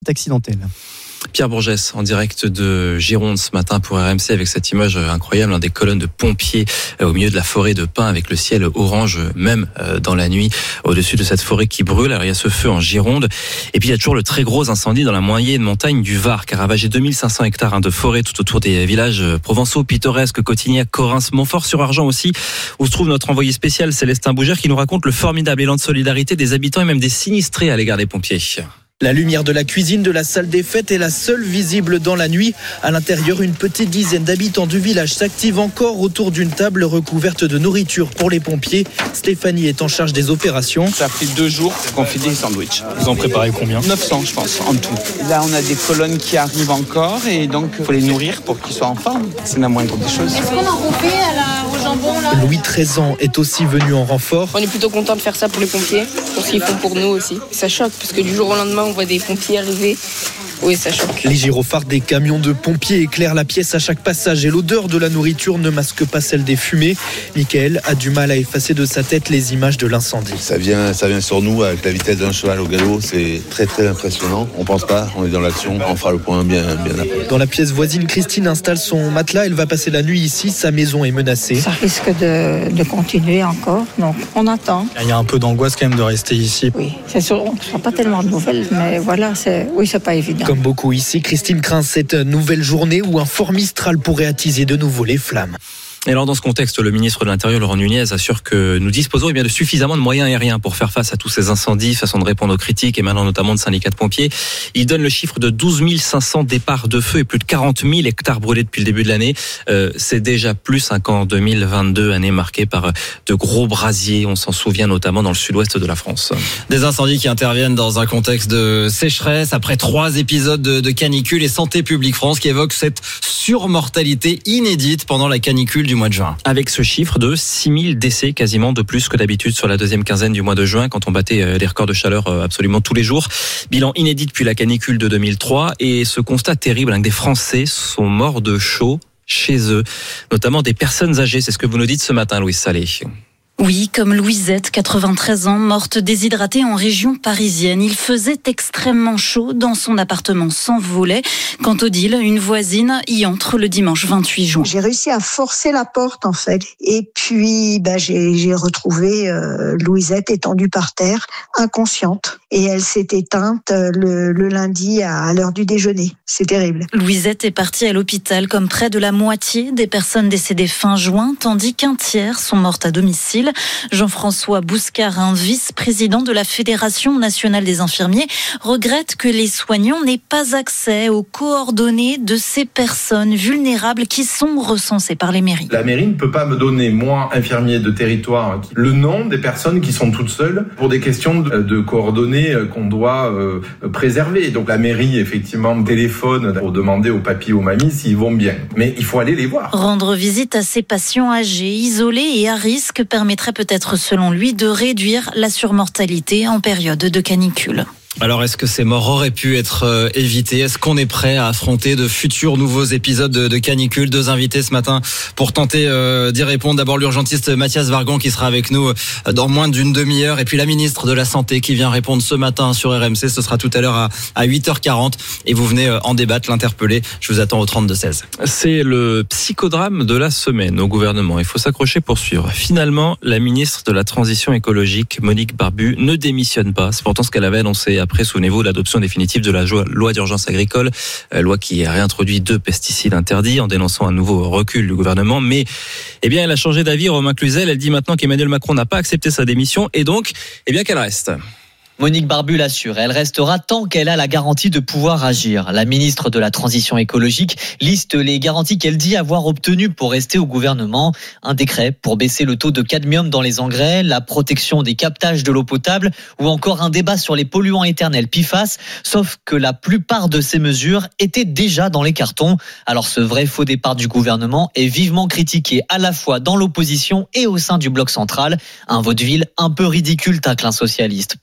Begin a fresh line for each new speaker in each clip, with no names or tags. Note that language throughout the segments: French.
accidentelle.
Pierre Bourgès en direct de Gironde ce matin pour RMC avec cette image incroyable, des colonnes de pompiers au milieu de la forêt de pins avec le ciel orange même dans la nuit au-dessus de cette forêt qui brûle. Alors il y a ce feu en Gironde et puis il y a toujours le très gros incendie dans la moyenne montagne du Var qui a ravagé 2500 hectares de forêt tout autour des villages provençaux, pittoresques, Cotignac, Correns, Montfort-sur-Argent aussi, où se trouve notre envoyé spécial Célestin Bougère qui nous raconte le formidable élan de solidarité des habitants et même des sinistrés à l'égard des pompiers.
La lumière de la cuisine de la salle des fêtes est la seule visible dans la nuit. À l'intérieur, une petite dizaine d'habitants du village s'activent encore autour d'une table recouverte de nourriture pour les pompiers. Stéphanie est en charge des opérations.
Ça a pris 2 jours qu'on fait des sandwichs.
Vous en préparez combien ?
900 je pense, en tout. Là on a des colonnes qui arrivent encore et donc il faut les nourrir pour qu'ils soient en forme. C'est la moindre des choses.
Est-ce qu'on en refait au jambon là ?
Louis, 13 ans, est aussi venu en renfort.
On est plutôt content de faire ça pour les pompiers, pour ce qu'ils font pour nous aussi. Ça choque parce que du jour au lendemain on voit des pompiers arriver. Oui, ça choque.
Les gyrophares des camions de pompiers éclairent la pièce à chaque passage et l'odeur de la nourriture ne masque pas celle des fumées. Michael a du mal à effacer de sa tête les images de l'incendie.
Ça vient sur nous avec la vitesse d'un cheval au galop. C'est très très impressionnant. On pense pas, on est dans l'action. On fera le point bien après.
Dans la pièce voisine, Christine installe son matelas. Elle va passer la nuit ici. Sa maison est menacée.
Ça risque de continuer encore. Donc on attend.
Il y a un peu d'angoisse quand même de rester ici.
Oui, c'est sûr. On ne reçoit pas tellement de nouvelles, mais voilà, c'est pas évident.
Comme beaucoup ici, Christine craint cette nouvelle journée où un fort Mistral pourrait attiser de nouveau les flammes.
Et alors dans ce contexte, le ministre de l'Intérieur, Laurent Nunez, assure que nous disposons de suffisamment de moyens aériens pour faire face à tous ces incendies, façon de répondre aux critiques et maintenant notamment de syndicats de pompiers. Il donne le chiffre de 12 500 départs de feu et plus de 40 000 hectares brûlés depuis le début de l'année. C'est déjà plus qu'en 2022, année marquée par de gros brasiers. On s'en souvient notamment dans le sud-ouest de la France.
Des incendies qui interviennent dans un contexte de sécheresse après 3 épisodes de canicule et Santé publique France qui évoque cette surmortalité inédite pendant la canicule du mois de juin.
Avec ce chiffre de 6000 décès, quasiment de plus que d'habitude sur la deuxième quinzaine du mois de juin, quand on battait les records de chaleur absolument tous les jours. Bilan inédit depuis la canicule de 2003 et ce constat terrible, des Français sont morts de chaud chez eux, notamment des personnes âgées. C'est ce que vous nous dites ce matin, Louise Salé.
Oui, comme Louisette, 93 ans, morte déshydratée en région parisienne. Il faisait extrêmement chaud dans son appartement sans volet. Quant Odile, une voisine, y entre le dimanche 28 juin.
J'ai réussi à forcer la porte en fait. Et puis j'ai retrouvé Louisette étendue par terre, inconsciente. Et elle s'est éteinte le lundi à l'heure du déjeuner. C'est terrible.
Louisette est partie à l'hôpital comme près de la moitié des personnes décédées fin juin, tandis qu'un tiers sont mortes à domicile. Jean-François Bouscarin, vice-président de la Fédération nationale des infirmiers, regrette que les soignants n'aient pas accès aux coordonnées de ces personnes vulnérables qui sont recensées par les mairies.
La mairie ne peut pas me donner, moi, infirmier de territoire, le nom des personnes qui sont toutes seules pour des questions de coordonnées qu'on doit préserver. Donc la mairie, effectivement, téléphone pour demander aux papis, aux mamies s'ils vont bien. Mais il faut aller les voir.
Rendre visite à ces patients âgés, isolés et à risque permettrait peut-être, selon lui, de réduire la surmortalité en période de canicule.
Alors, est-ce que ces morts auraient pu être évitées ? Est-ce qu'on est prêt à affronter de futurs nouveaux épisodes de canicule ? 2 invités ce matin pour tenter d'y répondre. D'abord, l'urgentiste Mathias Vargon qui sera avec nous dans moins d'une demi-heure. Et puis la ministre de la Santé qui vient répondre ce matin sur RMC. Ce sera tout à l'heure à 8h40. Et vous venez en débattre, l'interpeller. Je vous attends au 32-16.
C'est le psychodrame de la semaine au gouvernement. Il faut s'accrocher pour suivre. Finalement, la ministre de la Transition écologique, Monique Barbu, ne démissionne pas. C'est pourtant ce qu'elle avait annoncé après, souvenez-vous, l'adoption définitive de la loi d'urgence agricole, loi qui réintroduit 2 pesticides interdits en dénonçant un nouveau recul du gouvernement. Mais, elle a changé d'avis. Romain Cluzel, elle dit maintenant qu'Emmanuel Macron n'a pas accepté sa démission et donc, qu'elle reste.
Monique Barbu l'assure, elle restera tant qu'elle a la garantie de pouvoir agir. La ministre de la Transition écologique liste les garanties qu'elle dit avoir obtenues pour rester au gouvernement. Un décret pour baisser le taux de cadmium dans les engrais, la protection des captages de l'eau potable ou encore un débat sur les polluants éternels PFAS. Sauf que la plupart de ces mesures étaient déjà dans les cartons. Alors ce vrai faux départ du gouvernement est vivement critiqué à la fois dans l'opposition et au sein du bloc central. Un vaudeville un peu ridicule, tacle un socialiste. Pendant qu'un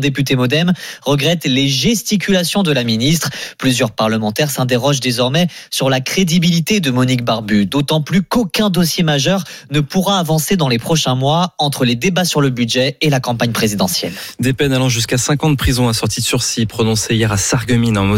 député MoDem, regrette les gesticulations de la ministre. Plusieurs parlementaires s'interrogent désormais sur la crédibilité de Monique Barbu, d'autant plus qu'aucun dossier majeur ne pourra avancer dans les prochains mois entre les débats sur le budget et la campagne présidentielle.
Des peines allant jusqu'à 5 ans de prison assorties de sursis prononcées hier à Sarreguemines en Moselle.